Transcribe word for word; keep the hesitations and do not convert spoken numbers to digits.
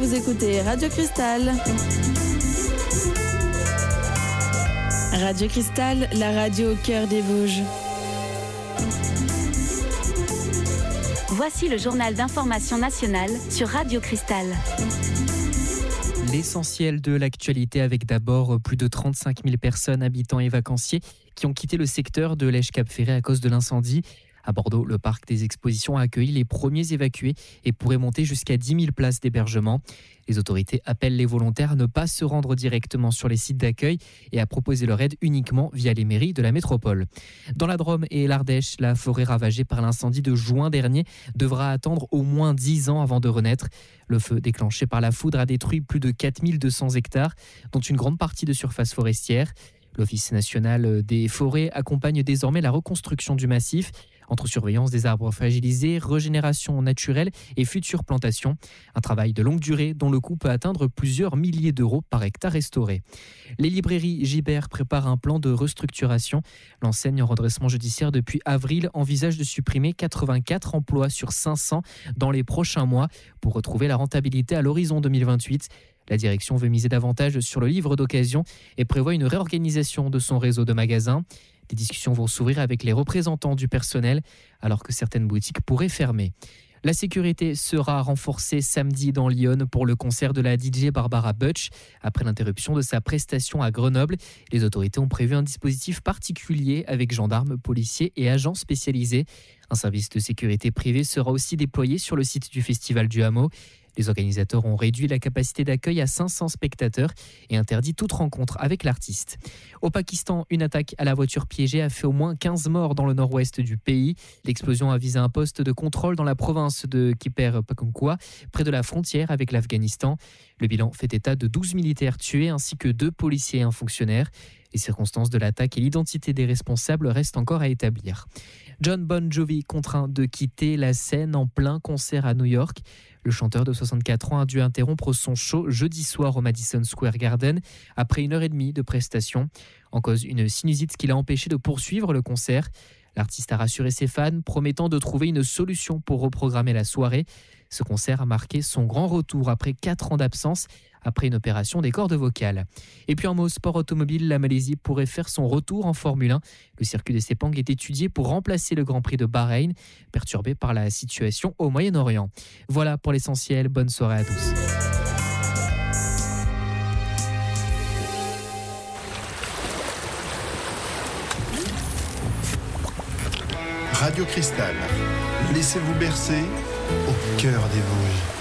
vous écoutez Radio Cristal. Radio Cristal, la radio au cœur des Vosges. Voici le journal d'information nationale sur Radio Cristal. L'essentiel de l'actualité avec d'abord plus de trente-cinq mille personnes, habitants et vacanciers qui ont quitté le secteur de Lège-Cap-Ferré à cause de l'incendie. À Bordeaux, le parc des expositions a accueilli les premiers évacués et pourrait monter jusqu'à dix mille places d'hébergement. Les autorités appellent les volontaires à ne pas se rendre directement sur les sites d'accueil et à proposer leur aide uniquement via les mairies de la métropole. Dans la Drôme et l'Ardèche, la forêt ravagée par l'incendie de juin dernier devra attendre au moins dix ans avant de renaître. Le feu déclenché par la foudre a détruit plus de quatre mille deux cents hectares, dont une grande partie de surface forestière. L'Office national des forêts accompagne désormais la reconstruction du massif entre surveillance des arbres fragilisés, régénération naturelle et futures plantations. Un travail de longue durée dont le coût peut atteindre plusieurs milliers d'euros par hectare restauré. Les librairies Gibert préparent un plan de restructuration. L'enseigne en redressement judiciaire depuis avril envisage de supprimer quatre-vingt-quatre emplois sur cinq cents dans les prochains mois pour retrouver la rentabilité à l'horizon deux mille vingt-huit. La direction veut miser davantage sur le livre d'occasion et prévoit une réorganisation de son réseau de magasins. Des discussions vont s'ouvrir avec les représentants du personnel alors que certaines boutiques pourraient fermer. La sécurité sera renforcée samedi dans Lyon pour le concert de la D J Barbara Butch. Après l'interruption de sa prestation à Grenoble, les autorités ont prévu un dispositif particulier avec gendarmes, policiers et agents spécialisés. Un service de sécurité privé sera aussi déployé sur le site du Festival du Hameau. Les organisateurs ont réduit la capacité d'accueil à cinq cents spectateurs et interdit toute rencontre avec l'artiste. Au Pakistan, une attaque à la voiture piégée a fait au moins quinze morts dans le nord-ouest du pays. L'explosion a visé un poste de contrôle dans la province de Khyber Pakhtunkhwa, près de la frontière avec l'Afghanistan. Le bilan fait état de douze militaires tués ainsi que deux policiers et un fonctionnaire. Les circonstances de l'attaque et l'identité des responsables restent encore à établir. Jon Bon Jovi contraint de quitter la scène en plein concert à New York. Le chanteur de soixante-quatre ans a dû interrompre son show jeudi soir au Madison Square Garden après une heure et demie de prestation. En cause, une sinusite qui l'a empêché de poursuivre le concert. L'artiste a rassuré ses fans, promettant de trouver une solution pour reprogrammer la soirée. Ce concert a marqué son grand retour après quatre ans d'absence, après une opération des cordes vocales. Et puis en mot sport automobile, la Malaisie pourrait faire son retour en Formule un. Le circuit de Sepang est étudié pour remplacer le Grand Prix de Bahreïn, perturbé par la situation au Moyen-Orient. Voilà pour l'essentiel, bonne soirée à tous. Radio Cristal, laissez-vous bercer au cœur des Vosges.